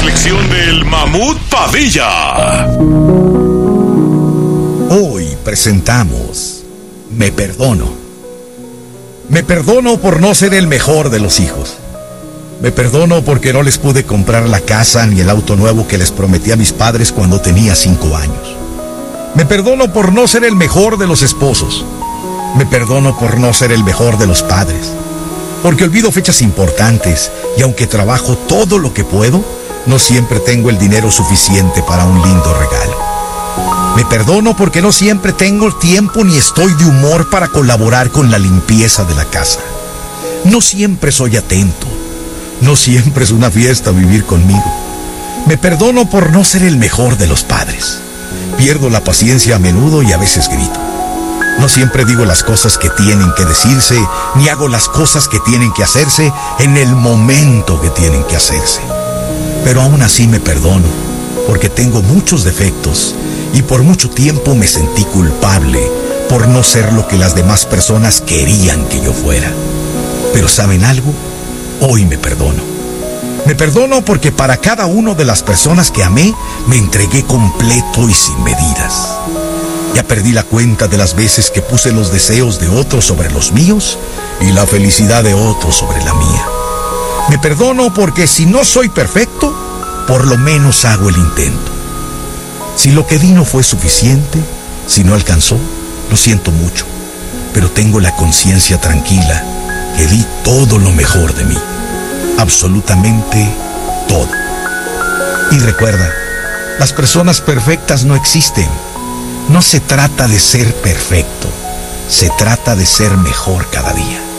reflexión del Mamut Padilla. Hoy presentamos Me Perdono. Me perdono por no ser el mejor de los hijos. Me perdono porque no les pude comprar la casa ni el auto nuevo que les prometí a mis padres cuando tenía 5 años. Me perdono por no ser el mejor de los esposos. Me perdono por no ser el mejor de los padres. Porque olvido fechas importantes y aunque trabajo todo lo que puedo, no siempre tengo el dinero suficiente para un lindo regalo. Me perdono porque no siempre tengo tiempo ni estoy de humor para colaborar con la limpieza de la casa. No siempre soy atento. No siempre es una fiesta vivir conmigo. Me perdono por no ser el mejor de los padres. Pierdo la paciencia a menudo y a veces grito. No siempre digo las cosas que tienen que decirse, ni hago las cosas que tienen que hacerse en el momento que tienen que hacerse. Pero aún así me perdono, porque tengo muchos defectos y por mucho tiempo me sentí culpable por no ser lo que las demás personas querían que yo fuera. Pero ¿saben algo? Hoy me perdono. Me perdono porque para cada una de las personas que amé, me entregué completo y sin medidas. Ya perdí la cuenta de las veces que puse los deseos de otros sobre los míos y la felicidad de otros sobre la mía. Me perdono porque si no soy perfecto, por lo menos hago el intento. Si lo que di no fue suficiente, si no alcanzó, lo siento mucho, pero tengo la conciencia tranquila que di todo lo mejor de mí. Absolutamente todo. Y recuerda, las personas perfectas no existen. No se trata de ser perfecto, se trata de ser mejor cada día.